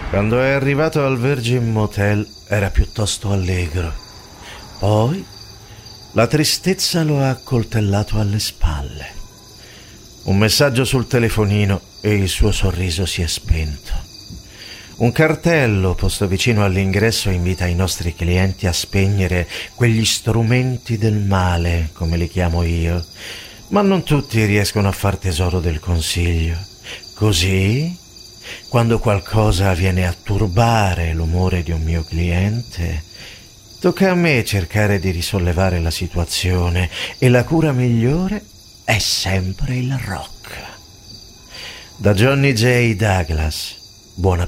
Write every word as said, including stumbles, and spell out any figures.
Quando è arrivato al Virgin Motel era piuttosto allegro. Poi la tristezza lo ha accoltellato alle spalle. Un messaggio sul telefonino e il suo sorriso si è spento. Un cartello posto vicino all'ingresso invita i nostri clienti a spegnere quegli strumenti del male, come li chiamo io, ma non tutti riescono a far tesoro del consiglio. Così, quando qualcosa viene a turbare l'umore di un mio cliente, tocca a me cercare di risollevare la situazione e la cura migliore è sempre il rock. Da Johnny J. Douglas, buona